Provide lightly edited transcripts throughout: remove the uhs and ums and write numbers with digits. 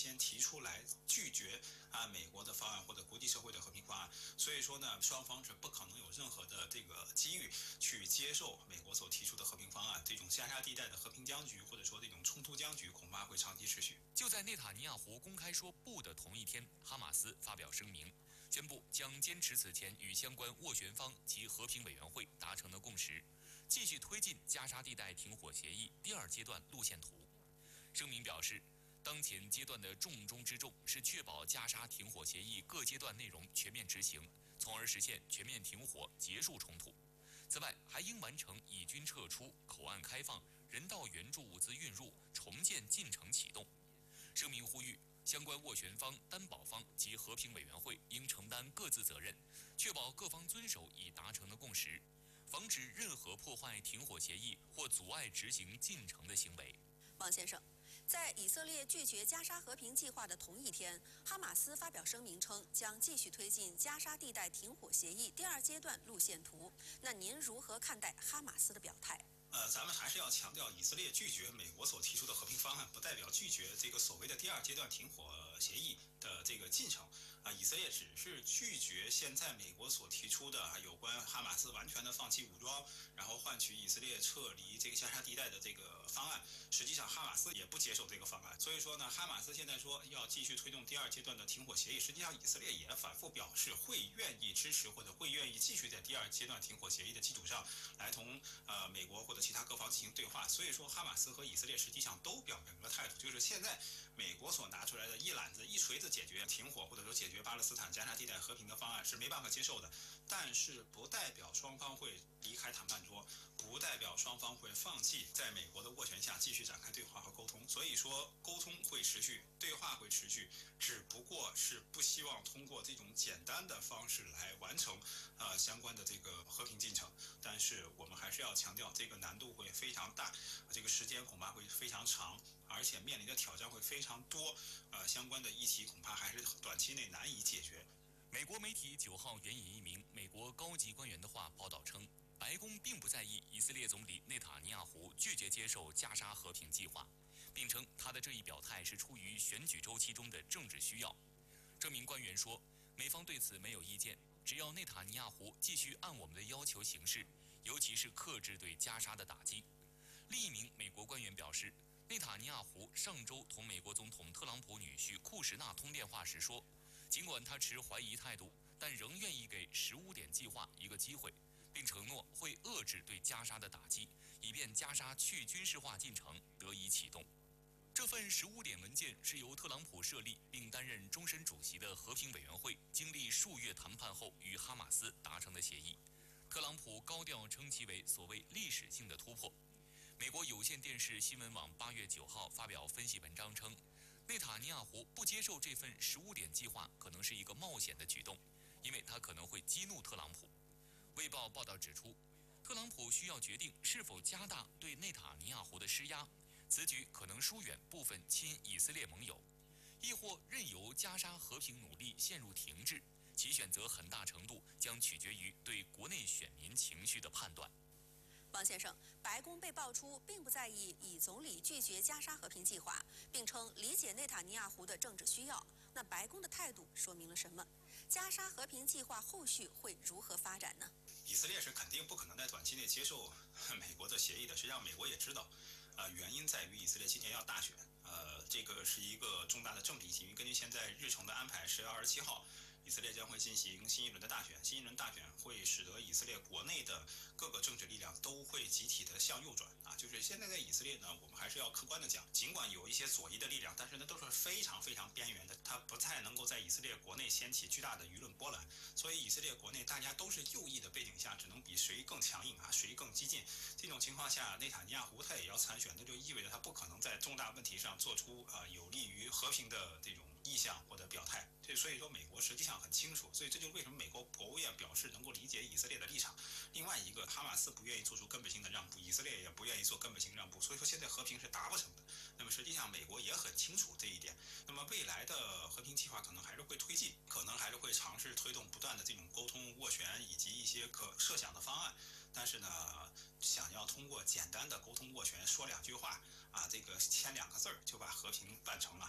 先提出来拒绝美国的方案或者国际社会的和平方案。所以说呢，双方是不可能有任何的这个机遇去接受美国所提出的和平方案。这种加沙地带的和平僵局或者说这种冲突僵局恐怕会长期持续。 就在内塔尼亚胡公开说不的同一天，哈马斯发表声明，宣布将坚持此前与相关斡旋方及和平委员会达成的共识，继续推进加沙地带停火协议第2阶段路线图。声明表示，当前阶段的重中之重是确保加沙停火协议各阶段内容全面执行，从而实现全面停火，结束冲突。此外，还应完成以军撤出、口岸开放、人道援助物资运入、重建进程启动。声明呼吁相关斡旋方、担保方及和平委员会应承担各自责任，确保各方遵守已达成的共识，防止任何破坏停火协议或阻碍执行进程的行为。 王先生，在以色列拒绝加沙和平计划的同一天，哈马斯发表声明称将继续推进加沙地带停火协议第2阶段路线图。那您如何看待哈马斯的表态？ 咱们还是要强调，以色列拒绝美国所提出的和平方案，不代表拒绝这个所谓的第2阶段停火协议的这个进程。以色列只是拒绝现在美国所提出的有关哈马斯完全的放弃武装，然后换取以色列撤离这个加沙地带的这个方案。实际上，哈马斯也不接受这个方案。所以说呢，哈马斯现在说要继续推动第2阶段的停火协议，实际上以色列也反复表示会愿意支持或者会愿意继续在第2阶段停火协议的基础上来同美国或者其他各方进行对话。所以说，哈马斯和以色列实际上都表明了态度，就是现在美国所拿出来的一揽子一锤子解决停火或者说解决巴勒斯坦加沙地带和平的方案是没办法接受的，但是不代表双方会离开谈判桌，不代表双方会放弃在美国的斡旋下继续展开对话和沟通。所以说，沟通会持续，对话会持续，只不过是不希望通过这种简单的方式来完成相关的这个和平进程。但是我们还是要强调，这个难度会非常大，这个时间恐怕会非常长，而且面临的挑战会非常多。相关的议题恐怕还是短期内难以解决。 美国媒体9号援引一名美国高级官员的话报道称，白宫并不在意以色列总理内塔尼亚胡拒绝接受加沙和平计划，并称他的这一表态是出于选举周期中的政治需要。这名官员说，美方对此没有意见，只要内塔尼亚胡继续按我们的要求行事，尤其是克制对加沙的打击。另一名美国官员表示，内塔尼亚胡上周同美国总统特朗普女婿库什纳通电话时说，尽管他持怀疑态度，但仍愿意给15点计划一个机会，并承诺会遏制对加沙的打击，以便加沙去军事化进程得以启动。这份15点文件是由特朗普设立并担任终身主席的和平委员会经历数月谈判后与哈马斯达成的协议。特朗普高调称其为所谓历史性的突破。美国有线电视新闻网8月9号发表分析文章称，内塔尼亚胡不接受这份15点计划可能是一个冒险的举动，因为他可能会激怒特朗普。卫报报道指出，特朗普需要决定是否加大对内塔尼亚胡的施压，此举可能疏远部分亲以色列盟友，亦或任由加沙和平努力陷入停滞，其选择很大程度将取决于对国内选民情绪的判断。 王先生，白宫被爆出并不在意以总理拒绝加沙和平计划，并称理解内塔尼亚胡的政治需要。那白宫的态度说明了什么？加沙和平计划后续会如何发展呢？ 以色列是肯定不可能在短期内接受美国的协议的。实际上，美国也知道，原因在于以色列今年要大选，这个是一个重大的政治议题。根据现在日程的安排，10月27号。以色列将会进行新一轮的大选，新一轮大选会使得以色列国内的各个政治力量都会集体的向右转就是现在在以色列呢，我们还是要客观的讲，尽管有一些左翼的力量，但是呢都是非常非常边缘的，它不太能够在以色列国内掀起巨大的舆论波澜。所以以色列国内大家都是右翼的背景下，只能比谁更强硬谁更激进。这种情况下，内塔尼亚胡他也要参选，那就意味着他不可能在重大问题上做出有利于和平的这种意向或者表态。所以说，美国实际上很清楚，所以这就是为什么美国国务院表示能够理解以色列的立场。另外一个，哈马斯不愿意做出根本性的让步，以色列也不愿意做根本性让步，所以说现在和平是达不成的。那么实际上美国也很清楚这一点。那么未来的和平计划可能还是会推进，可能还是会尝试推动不断的这种沟通斡旋以及一些可设想的方案。但是呢，想要通过简单的沟通斡旋说2句话这个签2个字就把和平办成了，这肯定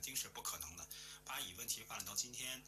定是不可能的。巴以问题发展到今天，